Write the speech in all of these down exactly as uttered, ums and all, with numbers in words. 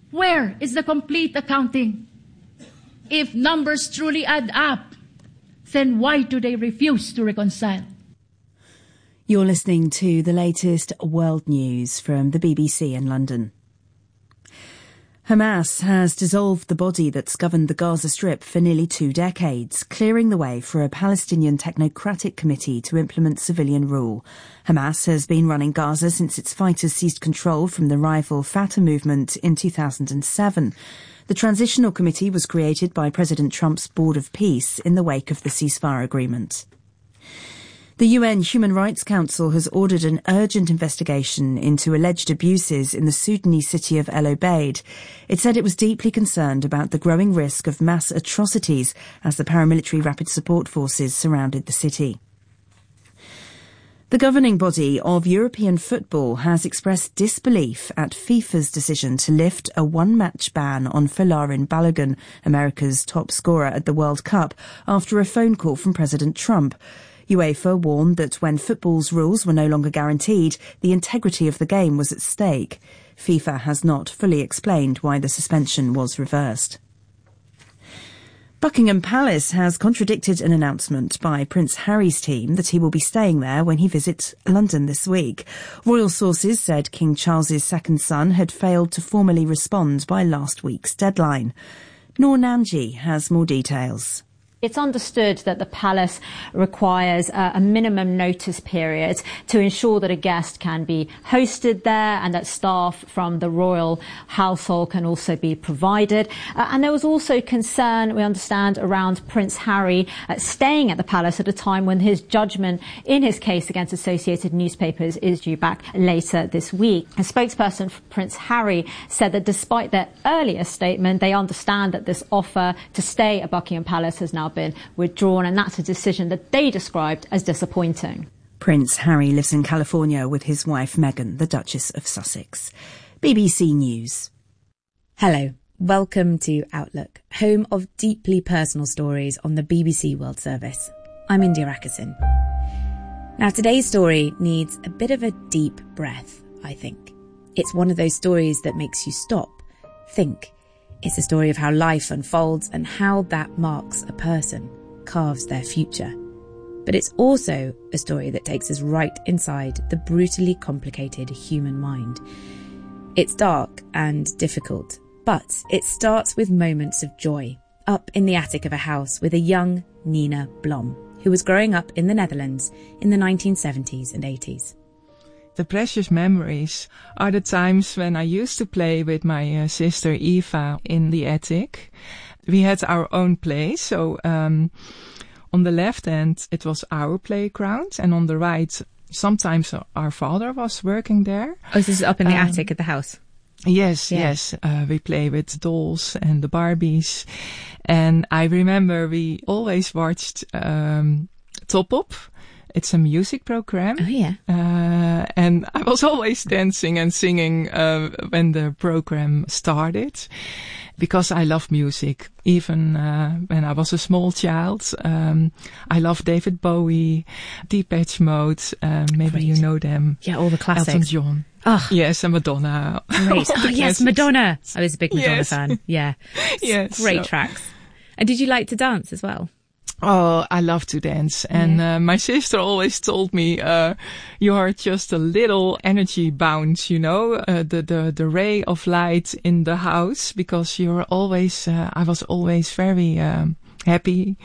Where is the complete accounting? If numbers truly add up, then why do they refuse to reconcile? You're listening to the latest world news from the B B C in London. Hamas has dissolved the body that's governed the Gaza Strip for nearly two decades, clearing the way for a Palestinian technocratic committee to implement civilian rule. Hamas has been running Gaza since its fighters seized control from the rival Fatah movement in two thousand seven. The Transitional Committee was created by President Trump's Board of Peace in the wake of the ceasefire agreement. The U N Human Rights Council has ordered an urgent investigation into alleged abuses in the Sudanese city of El Obeid. It said it was deeply concerned about the growing risk of mass atrocities as the paramilitary rapid support forces surrounded the city. The governing body of European football has expressed disbelief at FIFA's decision to lift a one-match ban on Folarin Balogun, America's top scorer at the World Cup, after a phone call from President Trump. UEFA warned that when football's rules were no longer guaranteed, the integrity of the game was at stake. FIFA has not fully explained why the suspension was reversed. Buckingham Palace has contradicted an announcement by Prince Harry's team that he will be staying there when he visits London this week. Royal sources said King Charles's second son had failed to formally respond by last week's deadline. Noor Nanji has more details. It's understood that the palace requires uh, a minimum notice period to ensure that a guest can be hosted there and that staff from the royal household can also be provided. Uh, and there was also concern, we understand, around Prince Harry uh, staying at the palace at a time when his judgment in his case against Associated Newspapers is due back later this week. A spokesperson for Prince Harry said that despite their earlier statement, they understand that this offer to stay at Buckingham Palace has now been withdrawn, and that's a decision that they described as disappointing. Prince Harry lives in California with his wife Meghan, the Duchess of Sussex. B B C News. Hello, welcome to Outlook, home of deeply personal stories on the B B C World Service. I'm India Rackerson. Now, today's story needs a bit of a deep breath, I think. It's one of those stories that makes you stop, think. It's a story of how life unfolds and how that marks a person, carves their future. But it's also a story that takes us right inside the brutally complicated human mind. It's dark and difficult, but it starts with moments of joy, up in the attic of a house with a young Nina Blom, who was growing up in the Netherlands in the nineteen seventies and eighties. The precious memories are the times when I used to play with my uh, sister Eva in the attic. We had our own place, so um, on the left hand it was our playground, and on the right sometimes our father was working there. Oh, so this is up in the um, attic of the house? Yes, yeah. yes. Uh, we play with dolls and the Barbies. And I remember we always watched um, Top Op. It's a music program. Oh, yeah. Uh, and I was always dancing and singing uh, when the program started, because I love music. Even uh, when I was a small child, um, I love David Bowie, Depeche Mode, uh, maybe Great. You know them. Yeah, all the classics. Elton John. Oh. Yes, and Madonna. Great. Oh, yes, Madonna. I was a big Madonna yes. fan. Yeah. Yes. Great so. tracks. And did you like to dance as well? Oh, I love to dance. And yeah. uh, my sister always told me, uh, you are just a little energy bounce, you know, uh, the, the, the ray of light in the house, because you're always, uh, I was always very, um, happy.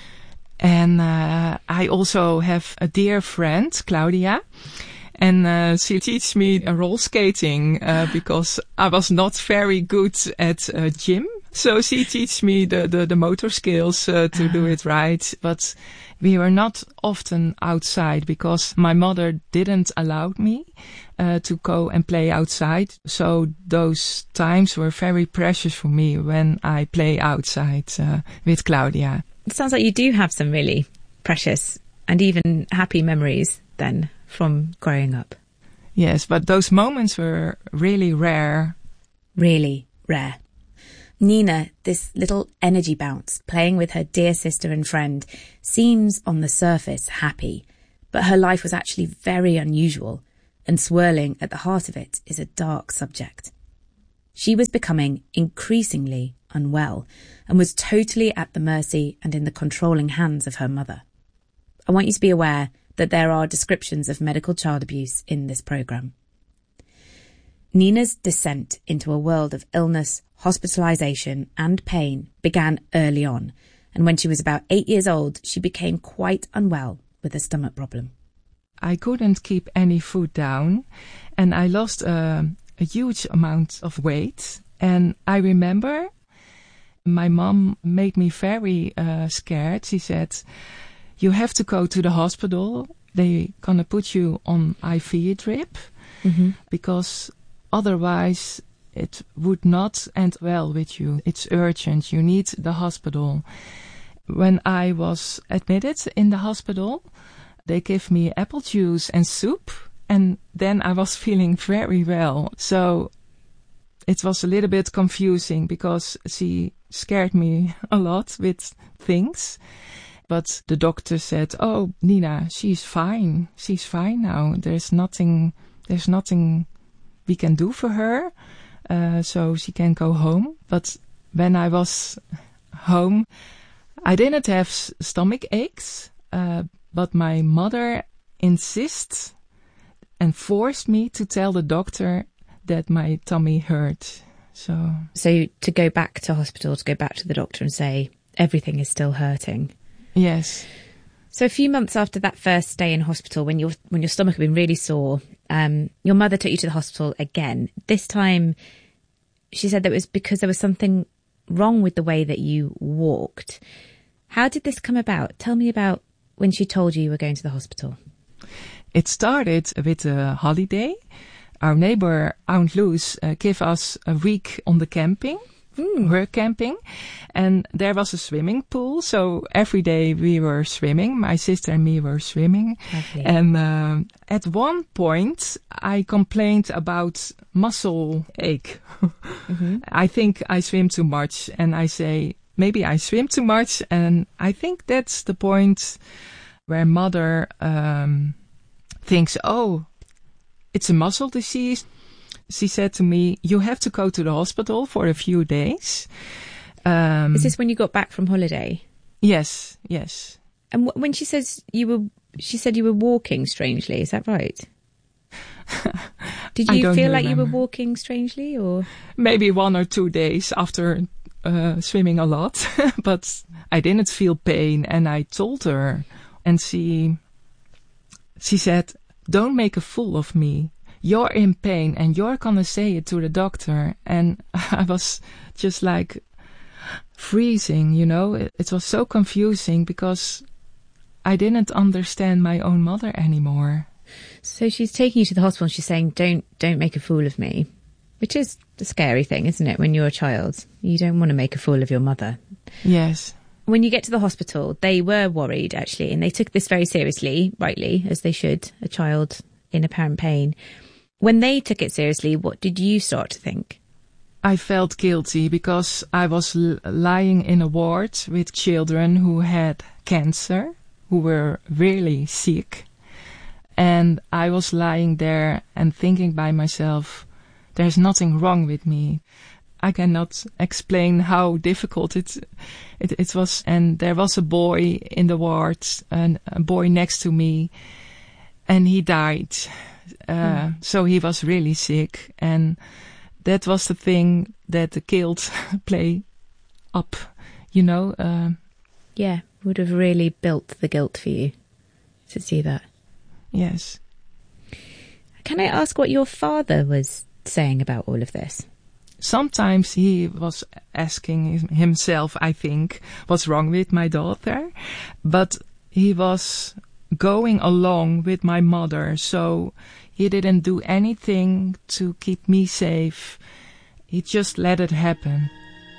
And, uh, I also have a dear friend, Claudia. And uh, she teaches me uh, roller skating uh, because I was not very good at uh, gym. So she teaches me the, the, the motor skills uh, to do it right. But we were not often outside because my mother didn't allow me uh, to go and play outside. So those times were very precious for me when I play outside uh, with Claudia. It sounds like you do have some really precious and even happy memories then from growing up. Yes, but those moments were really rare. Really rare. Nina, this little energy bounce, playing with her dear sister and friend, seems on the surface happy, but her life was actually very unusual, and swirling at the heart of it is a dark subject. She was becoming increasingly unwell and was totally at the mercy and in the controlling hands of her mother. I want you to be aware that there are descriptions of medical child abuse in this programme. Nina's descent into a world of illness, hospitalisation and pain began early on, and when she was about eight years old, she became quite unwell with a stomach problem. I couldn't keep any food down, and I lost uh, a huge amount of weight. And I remember my mom made me very uh, scared. She said, you have to go to the hospital. They're going to put you on I V drip, mm-hmm. because otherwise it would not end well with you. It's urgent. You need the hospital. When I was admitted in the hospital, they gave me apple juice and soup, and then I was feeling very well. So it was a little bit confusing because she scared me a lot with things. But the doctor said, oh, Nina, she's fine. She's fine now. There's nothing, there's nothing we can do for her. Uh, so she can go home. But when I was home, I didn't have s- stomach aches. Uh, but my mother insists and forced me to tell the doctor that my tummy hurt. So, so to go back to hospital, to go back to the doctor and say everything is still hurting. Yes. So a few months after that first stay in hospital, when your when your stomach had been really sore, um, your mother took you to the hospital again. This time, she said that it was because there was something wrong with the way that you walked. How did this come about? Tell me about when she told you you were going to the hospital. It started with a holiday. Our neighbor, Aunt Luz, uh, gave us a week on the camping, mm. her camping, and there was a swimming pool. So every day we were swimming. My sister and me were swimming. Lovely. And uh, at one point, I complained about muscle ache. mm-hmm. I think I swim too much, and I say, maybe I swim too much, and I think that's the point where mother um, thinks, oh, it's a muscle disease. She said to me, you have to go to the hospital for a few days. Um, Is this when you got back from holiday? Yes, yes. And w- when she says you were, she said you were walking strangely. Is that right? Did you feel like remember. you were walking strangely, or maybe one or two days after uh, swimming a lot? But I didn't feel pain, and I told her, and she she said, don't make a fool of me. You're in pain and you're gonna say it to the doctor. And I was just like freezing, you know. It, it was so confusing because I didn't understand my own mother anymore. So she's taking you to the hospital and she's saying, don't, don't make a fool of me, which is a scary thing, isn't it? When you're a child, you don't want to make a fool of your mother. Yes. When you get to the hospital, they were worried, actually, and they took this very seriously, rightly, as they should, a child in apparent pain. When they took it seriously, what did you start to think? I felt guilty because I was l- lying in a ward with children who had cancer, who were really sick. And I was lying there and thinking by myself, there's nothing wrong with me. I cannot explain how difficult it, it it was. And there was a boy in the ward, and a boy next to me, and he died. Uh, mm. So he was really sick, and that was the thing that the guilt play up, you know. Uh, yeah, would have really built the guilt for you to see that. Yes. Can I ask what your father was saying about all of this? Sometimes he was asking himself, I think, what's wrong with my daughter. But he was going along with my mother, so he didn't do anything to keep me safe. He just let it happen.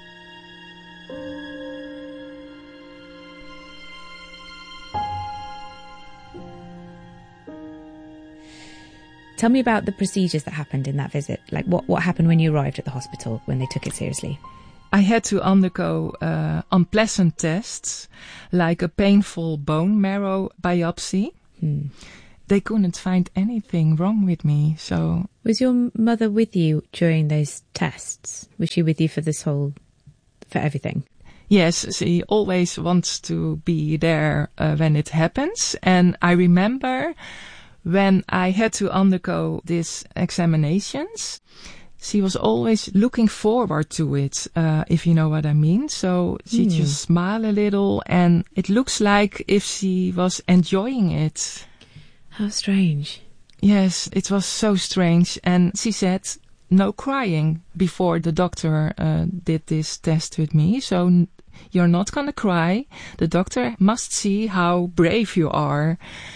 Tell me about the procedures that happened in that visit. Like, what, what happened when you arrived at the hospital, when they took it seriously? I had to undergo uh, unpleasant tests, like a painful bone marrow biopsy. Hmm. they couldn't find anything wrong with me. So, was your mother with you during those tests? Was she with you for this whole, for everything? Yes, she always wants to be there uh, when it happens. And I remember when I had to undergo these examinations, she was always looking forward to it, uh, if you know what I mean. So she mm. just smiled a little, and it looks like if she was enjoying it. How strange. Yes, it was so strange. And she said no crying before the doctor uh, did this test with me. So you're not going to cry. The doctor must see how brave you are.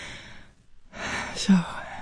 So.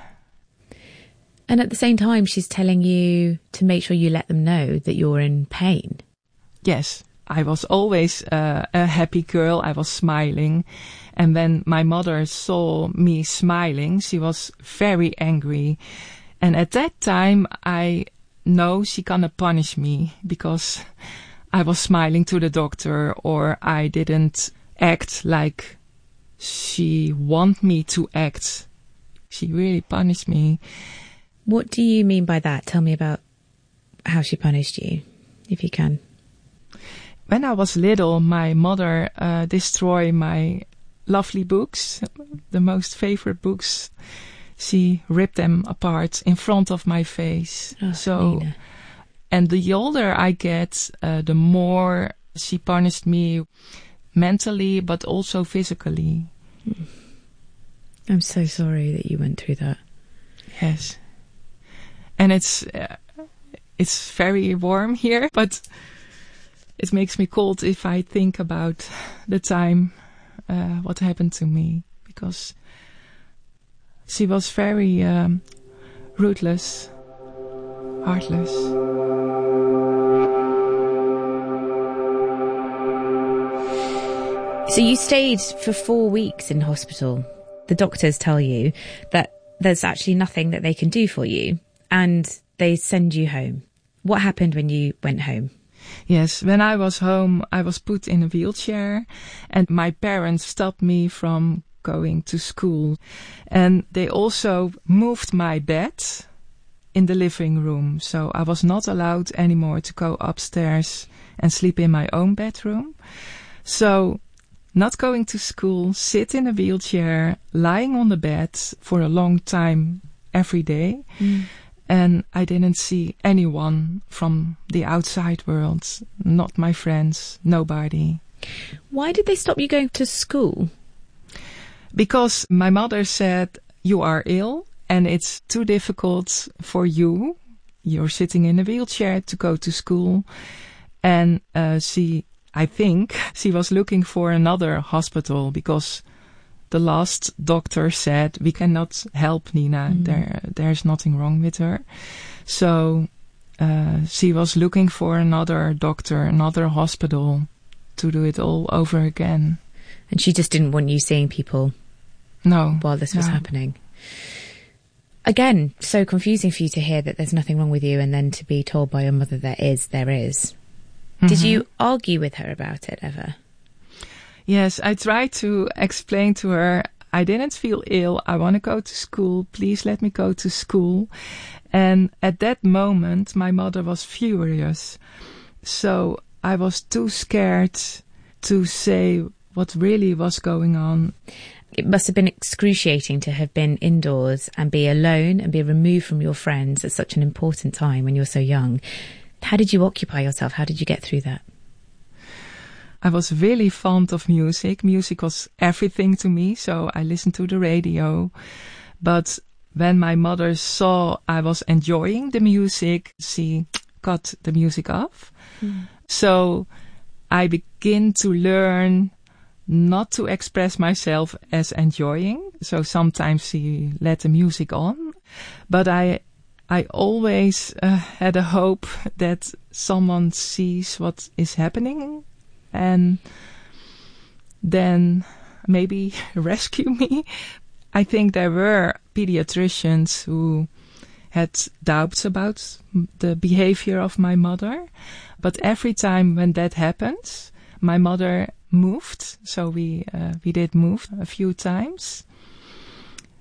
And at the same time, she's telling you to make sure you let them know that you're in pain. Yes, I was always uh, a happy girl. I was smiling. And when my mother saw me smiling, she was very angry. And at that time, I know she gonna punish me because I was smiling to the doctor, or I didn't act like she want me to act. She really punished me. What do you mean by that? Tell me about how she punished you, if you can. When I was little, my mother uh, destroyed my lovely books, the most favorite books. She ripped them apart in front of my face. Oh, so, Nina. And the older I get, uh, the more she punished me mentally, but also physically. I'm so sorry that you went through that. Yes. And it's uh, it's very warm here, but it makes me cold if I think about the time uh, what happened to me, because she was very um, ruthless, heartless. So you stayed for four weeks in hospital. The doctors tell you that there's actually nothing that they can do for you, and they send you home. What happened when you went home? Yes, when I was home, I was put in a wheelchair, and my parents stopped me from going to school. And they also moved my bed in the living room. So I was not allowed anymore to go upstairs and sleep in my own bedroom. So not going to school, sit in a wheelchair, lying on the bed for a long time every day. Mm. And I didn't see anyone from the outside world, not my friends, nobody. Why did they stop you going to school? Because my mother said, you are ill and it's too difficult for you. You're sitting in a wheelchair to go to school. And uh, she, I think, she was looking for another hospital because the last doctor said, we cannot help Nina. Mm. There, there's nothing wrong with her. So uh, she was looking for another doctor, another hospital to do it all over again. And she just didn't want you seeing people no, while this was no. happening. Again, so confusing for you to hear that there's nothing wrong with you and then to be told by your mother there is, there is. Mm-hmm. Did you argue with her about it ever? Yes, I tried to explain to her, I didn't feel ill. I want to go to school. Please let me go to school. And at that moment, my mother was furious. So I was too scared to say what really was going on. It must have been excruciating to have been indoors and be alone and be removed from your friends at such an important time when you're so young. How did you occupy yourself? How did you get through that? I was really fond of music. Music was everything to me, so I listened to the radio. But when my mother saw I was enjoying the music, she cut the music off. Mm. So I began to learn not to express myself as enjoying. So sometimes she let the music on. But I I always uh, had a hope that someone sees what is happening and then maybe rescue me. I think there were pediatricians who had doubts about the behavior of my mother. But every time when that happens, my mother moved. So we uh, we did move a few times.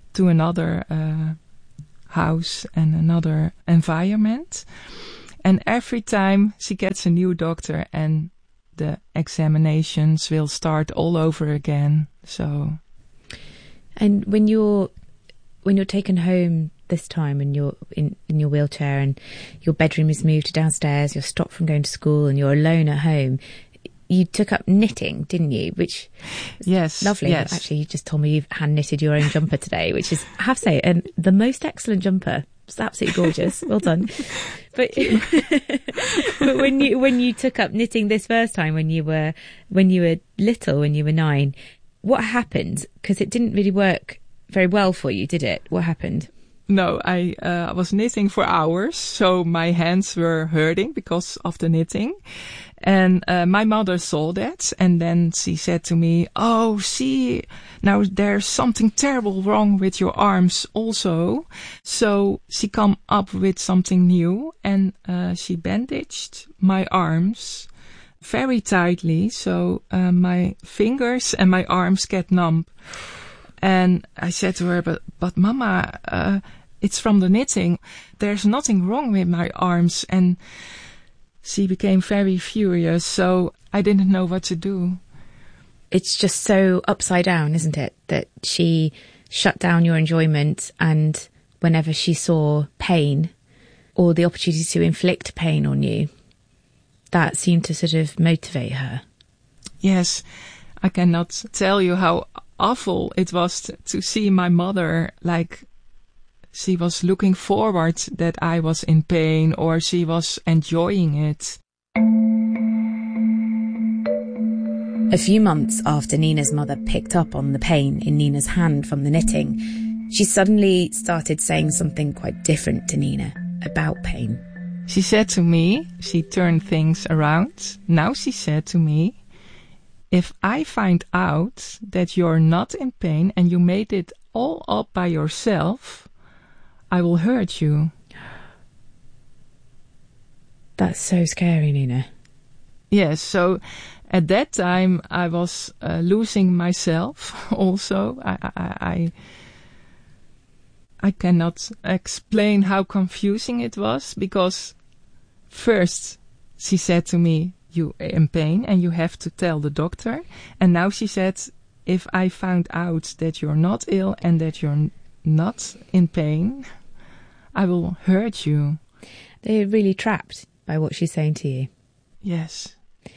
to another uh, house and another environment. And every time she gets a new doctor and the examinations will start all over again. So, and when you're when you're taken home this time and you're in, in your wheelchair and your bedroom is moved to downstairs, you're stopped from going to school and you're alone at home, you took up knitting, didn't you? Which is yes, lovely. Yes. Actually, you just told me you've hand knitted your own jumper today, which is, I have to say, and the most excellent jumper. It's absolutely gorgeous. Well done. But but when you when you took up knitting this first time, when you were when you were little, when you were nine, what happened? Because it didn't really work very well for you, did it? What happened? No, I uh, was knitting for hours, so my hands were hurting because of the knitting. And uh, my mother saw that, and then she said to me, "Oh, see, now there's something terrible wrong with your arms also." So she come up with something new, and uh, she bandaged my arms very tightly, so uh, my fingers and my arms get numb. And I said to her, "But, but Mama, uh, it's from the knitting. There's nothing wrong with my arms." And she became very furious, so I didn't know what to do. It's just so upside down, isn't it? That she shut down your enjoyment, and whenever she saw pain or the opportunity to inflict pain on you, that seemed to sort of motivate her. Yes, I cannot tell you how awful it was t- to see my mother, like, she was looking forward that I was in pain, or she was enjoying it. A few months after Nina's mother picked up on the pain in Nina's hand from the knitting, she suddenly started saying something quite different to Nina about pain. She said to me, she turned things around. Now she said to me, "If I find out that you're not in pain and you made it all up by yourself, I will hurt you." That's so scary, Nina. Yes, so at that time I was uh, losing myself also. I, I, I, I cannot explain how confusing it was, because first she said to me, "You are in pain and you have to tell the doctor." And now she said, "If I found out that you're not ill and that you're n- not in pain, I will hurt you." They're really trapped by what she's saying to you. Yes.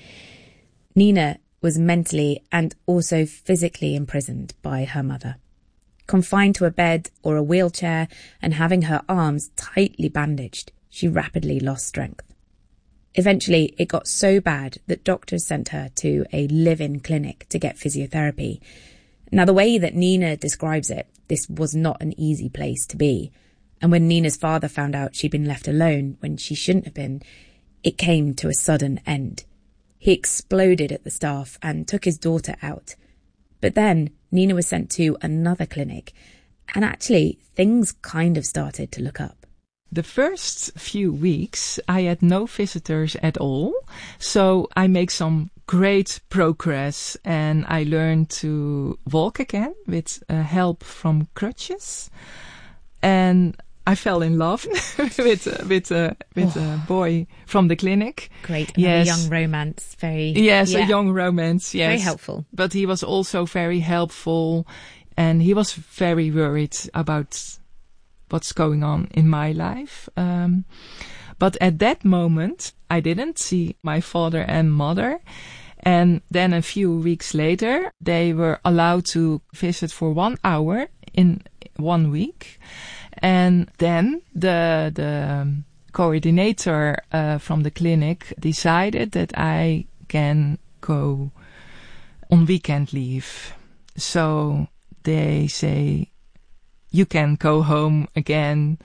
Nina was mentally and also physically imprisoned by her mother. Confined to a bed or a wheelchair and having her arms tightly bandaged, she rapidly lost strength. Eventually, it got so bad that doctors sent her to a live-in clinic to get physiotherapy. Now, the way that Nina describes it, this was not an easy place to be. And when Nina's father found out she'd been left alone when she shouldn't have been, it came to a sudden end. He exploded at the staff and took his daughter out. But then Nina was sent to another clinic, and actually things kind of started to look up. The first few weeks I had no visitors at all, so I make some great progress and I learned to walk again with uh, help from crutches. And I fell in love with uh, with uh, with oh. a boy from the clinic. Great, yes, a young romance, very yes, yeah. a young romance. Yes, very helpful. But he was also very helpful, and he was very worried about what's going on in my life. Um, but at that moment, I didn't see my father and mother. And then a few weeks later, they were allowed to visit for one hour in one week. And then the the coordinator uh, from the clinic decided that I can go on weekend leave. So they say, "You can go home again."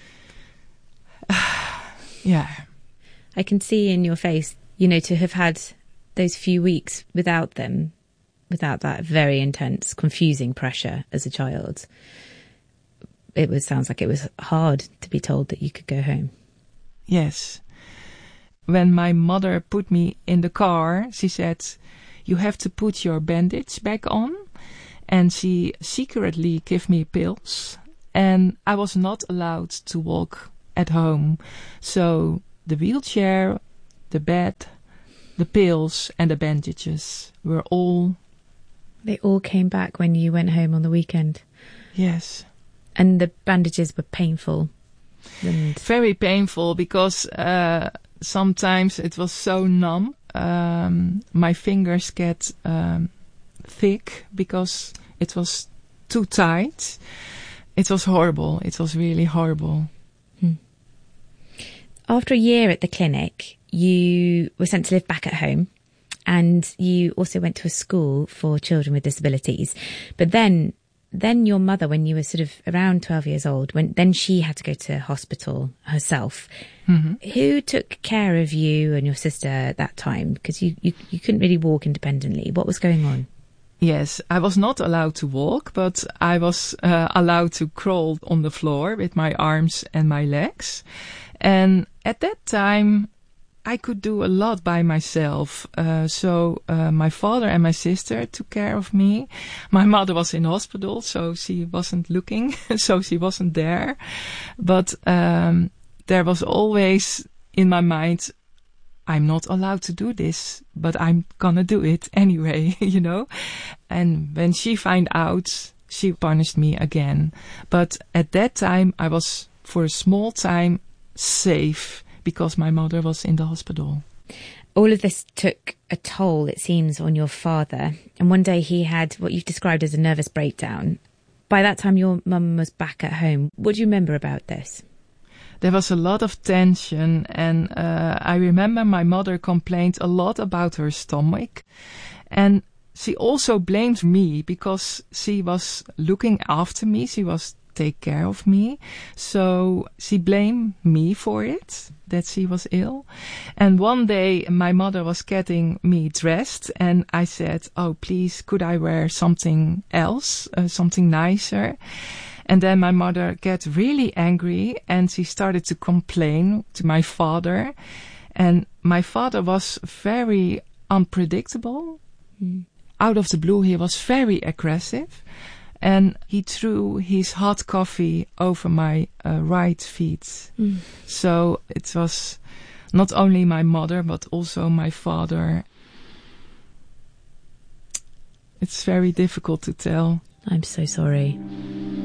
Yeah. I can see in your face, you know, to have had those few weeks without them, without that very intense, confusing pressure as a child. It was sounds like it was hard to be told that you could go home. Yes. When my mother put me in the car, she said, "You have to put your bandage back on and she secretly gave me pills, and I was not allowed to walk at home. So the wheelchair, the bed, the pills and the bandages were all... They all came back when you went home on the weekend? Yes. And the bandages were painful? And... Very painful, because uh, sometimes it was so numb. Um, my fingers get um, thick because it was too tight. It was horrible. It was really horrible. Hmm. After a year at the clinic, you were sent to live back at home, and you also went to a school for children with disabilities. But then then your mother, when you were sort of around twelve years old, when then she had to go to hospital herself. Mm-hmm. Who took care of you and your sister at that time? Because you, you, you couldn't really walk independently. What was going on? Yes, I was not allowed to walk, but I was uh, allowed to crawl on the floor with my arms and my legs. And at that time, I could do a lot by myself. Uh, so uh, my father and my sister took care of me. My mother was in hospital, so she wasn't looking, so she wasn't there. But um, there was always in my mind, I'm not allowed to do this, but I'm gonna do it anyway, you know. And when she found out, she punished me again. But at that time, I was, for a small time, safe, because my mother was in the hospital. All of this took a toll, it seems, on your father. And one day he had what you've described as a nervous breakdown. By that time, your mum was back at home. What do you remember about this? There was a lot of tension, and uh, I remember my mother complained a lot about her stomach. And she also blamed me because she was looking after me. She was take care of me. So she blamed me for it, that she was ill. And one day my mother was getting me dressed, and I said, oh, please, could I wear something else, uh, something nicer? And then my mother got really angry, and she started to complain to my father. And my father was very unpredictable. Mm. Out of the blue, he was very aggressive. And he threw his hot coffee over my uh, right feet. Mm. So it was not only my mother, but also my father. It's very difficult to tell. I'm so sorry.